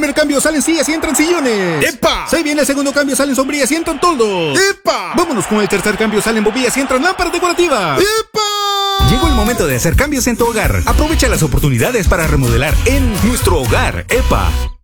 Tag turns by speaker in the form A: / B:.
A: primer cambio, salen sillas y entran sillones.
B: ¡Epa!
A: Se viene el segundo cambio, salen sombrillas y entran toldos.
B: ¡Epa!
A: Vámonos con el tercer cambio, salen bombillas y entran lámparas decorativas.
B: ¡Epa!
A: Llegó el momento de hacer cambios en tu hogar. Aprovecha las oportunidades para remodelar en nuestro hogar. ¡Epa!